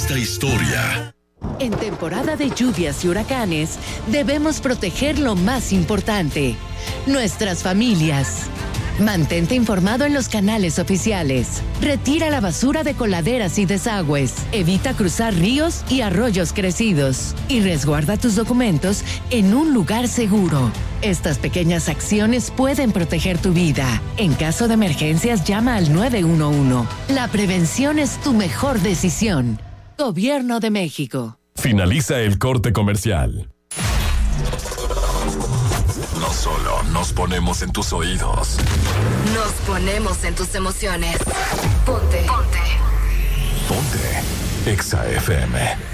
nuestra historia. En temporada de lluvias y huracanes, debemos proteger lo más importante, nuestras familias. Mantente informado en los canales oficiales. Retira la basura de coladeras y desagües. Evita cruzar ríos y arroyos crecidos. Y resguarda tus documentos en un lugar seguro. Estas pequeñas acciones pueden proteger tu vida. En caso de emergencias, llama al 911. La prevención es tu mejor decisión. Gobierno de México. Finaliza el corte comercial. No solo nos ponemos en tus oídos. Nos ponemos en tus emociones. Ponte. Ponte. Exa FM.